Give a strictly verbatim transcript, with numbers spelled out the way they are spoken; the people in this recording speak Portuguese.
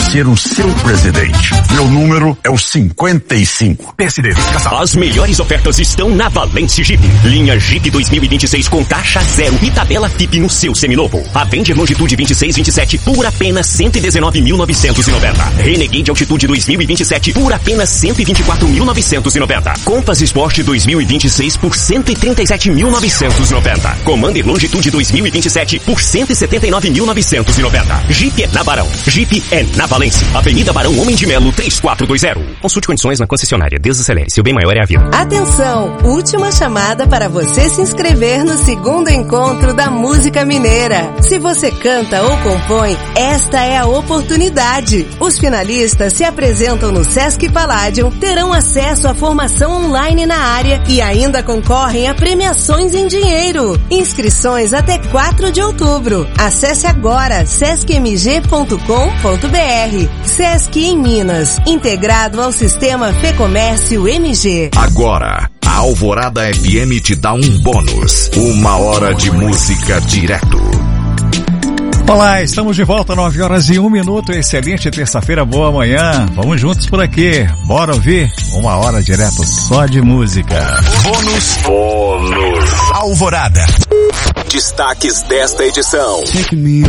ser o seu presidente. Meu número é o cinquenta e cinco. P S D. As melhores ofertas estão na Valência Jeep. Linha Jeep dois mil e vinte e seis com taxa zero e tabela F I P no seu seminovo. Avenger Longitude vinte e seis vinte e sete por apenas cento e dezenove mil novecentos e noventa. Renegade Altitude dois mil e vinte e sete por apenas cento e vinte e quatro mil novecentos e noventa. Compass Sport dois mil e vinte e seis por cento e trinta e sete mil novecentos e noventa. Commander Longitude dois mil e vinte e sete por cento e setenta e nove mil novecentos e noventa. Jeep é na Barão. Jeep é na Valência. Avenida Barão Homem de Melo três quatro dois zero. Consulte condições na concessionária. Desacelere. Seu bem maior é a vida. Atenção! Última chamada para você se inscrever no segundo encontro da música mineira. Se você canta ou compõe, esta é a oportunidade. Os finalistas se apresentam no Sesc Palladium, terão acesso à formação online na área e ainda concorrem a premiações em dinheiro. Inscrições até quatro de outubro. Acesse agora sesc m g ponto com ponto b r. Sesc em Minas, integrado ao sistema Fecomércio M G. Agora, a Alvorada F M te dá um bônus. Uma hora de música direto. Olá, estamos de volta, nove horas e um minuto. Excelente terça-feira, boa manhã. Vamos juntos por aqui. Bora ouvir uma hora direto só de música. Bônus. Bônus. Alvorada. Destaques desta edição. Take me